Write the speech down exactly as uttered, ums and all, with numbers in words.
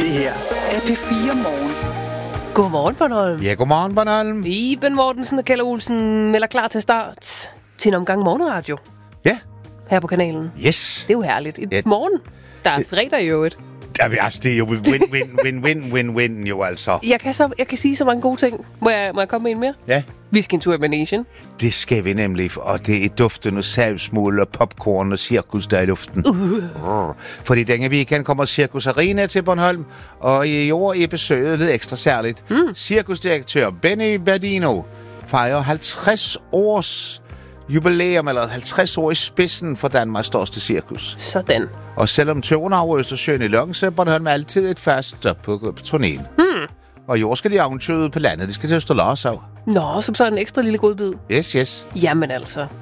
Det her er P fire Morgen. Godmorgen, Bornholm. Ja, godmorgen, Bornholm. Iben Mortensen og Kjeld Olsen melder klar til start til en omgang morgenradio. Ja. Her på kanalen. Yes. Det er jo herligt. I Ja. morgen, der er fredag i øvrigt. Jamen, altså, det er jo win-win-win-win-win-win jo altså. Jeg kan, så, jeg kan sige så mange gode ting. Må jeg, må jeg komme med en mere? Ja. Vi skal en tur i Manesien. Det skal vi nemlig, og det er duftende savsmuld og popcorn og cirkus, der er i luften. Uh. Fordi denne weekend kommer Cirkus Arena til Bornholm, og i år er besøget lidt ekstra særligt. Mm. Cirkusdirektør Benny Berdino fejrer halvtreds års jubilæum, eller halvtreds år i spidsen for Danmarks største cirkus. Sådan. Og selvom tøverne over Østersøen i Lønge, så er Bornholm altid et fast stop på, på turnéen. Mm. Og i år skal de eventyret på landet. De skal til Østerlars af. Nå, som så en ekstra lille godbid. Yes, yes. Jamen altså.